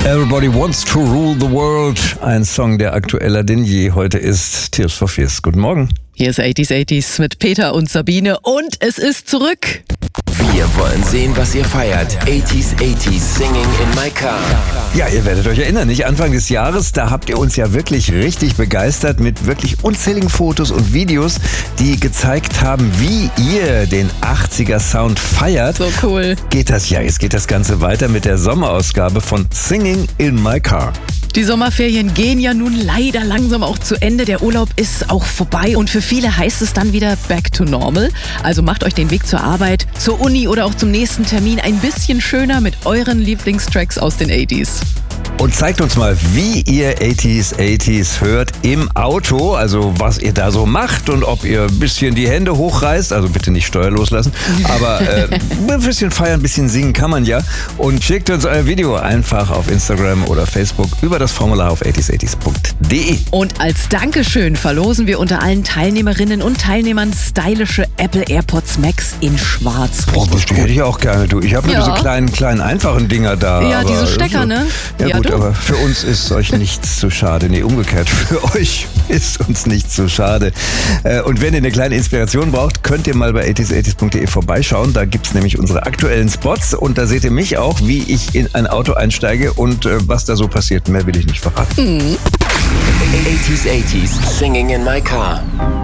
Everybody Wants to Rule the World. Ein Song, der aktueller denn je heute ist. Tears for Fears. Guten Morgen. Hier ist 80s mit Peter und Sabine und es ist zurück. Wir wollen sehen, was ihr feiert. 80s Singing in my car. Ja, ihr werdet euch erinnern, nicht? Anfang des Jahres, da habt ihr uns ja wirklich richtig begeistert mit wirklich unzähligen Fotos und Videos, die gezeigt haben, wie ihr den 80er Sound feiert. So cool. Jetzt geht das Ganze weiter mit der Sommerausgabe von Singing in my car. Die Sommerferien gehen ja nun leider langsam auch zu Ende. Der Urlaub ist auch vorbei und für viele heißt es dann wieder back to normal. Also macht euch den Weg zur Arbeit, zur Uni oder auch zum nächsten Termin ein bisschen schöner mit euren Lieblingstracks aus den 80s. Und zeigt uns mal, wie ihr 80s hört im Auto, also was ihr da so macht und ob ihr ein bisschen die Hände hochreißt, also bitte nicht Steuer loslassen, aber ein bisschen feiern, ein bisschen singen kann man ja. Und schickt uns euer Video einfach auf Instagram oder Facebook über das Formular auf 80s80s.de. Und als Dankeschön verlosen wir unter allen Teilnehmerinnen und Teilnehmern stylische Apple AirPods Max in schwarz. Boah, die hätte ich auch gerne, du. Ich habe nur diese kleinen, einfachen Dinger da. Ja, aber diese Stecker, ne? Ja gut, aber für uns ist euch nichts zu schade. Nee, umgekehrt, für euch ist uns nichts zu schade. Und wenn ihr eine kleine Inspiration braucht, könnt ihr mal bei 80s80s.de vorbeischauen. Da gibt es nämlich unsere aktuellen Spots und da seht ihr mich auch, wie ich in ein Auto einsteige und was da so passiert. Mehr will ich nicht verraten. 80s Singing in my car.